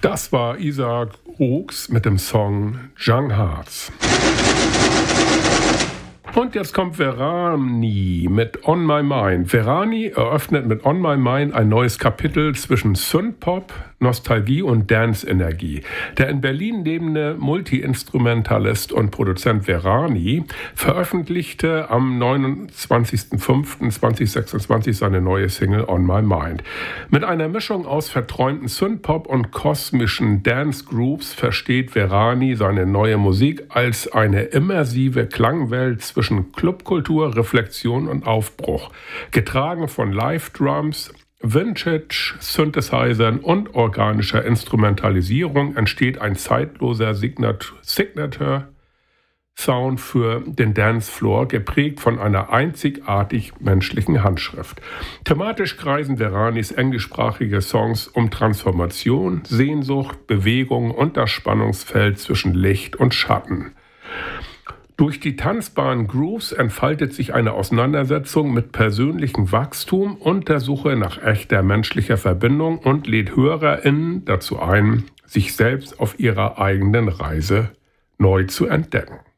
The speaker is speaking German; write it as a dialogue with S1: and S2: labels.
S1: Das war Isaac Roux mit dem Song Young Hearts. Und jetzt kommt Verani mit On My Mind. Verani eröffnet mit On My Mind ein neues Kapitel zwischen Synthpop, Nostalgie und Dance-Energie. Der in Berlin lebende Multi-Instrumentalist und Produzent Verani veröffentlichte am 29.05.2026 seine neue Single On My Mind. Mit einer Mischung aus verträumten Synthpop und kosmischen Dance-Grooves versteht Verani seine neue Musik als eine immersive Klangwelt zwischen Clubkultur, Reflexion und Aufbruch, getragen von Live-Drums, Vintage-Synthesizern und organischer Instrumentalisierung entsteht ein zeitloser Signature-Sound für den Dancefloor, geprägt von einer einzigartig menschlichen Handschrift. Thematisch kreisen Veranis englischsprachige Songs um Transformation, Sehnsucht, Bewegung und das Spannungsfeld zwischen Licht und Schatten. Durch die tanzbaren Grooves entfaltet sich eine Auseinandersetzung mit persönlichem Wachstum und der Suche nach echter menschlicher Verbindung und lädt HörerInnen dazu ein, sich selbst auf ihrer eigenen Reise neu zu entdecken.